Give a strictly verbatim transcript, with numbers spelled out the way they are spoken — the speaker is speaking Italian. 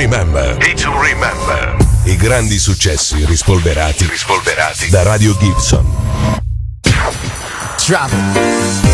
Remember. Hit to Remember. I grandi successi rispolverati, rispolverati da Radio Gibson. Drop it.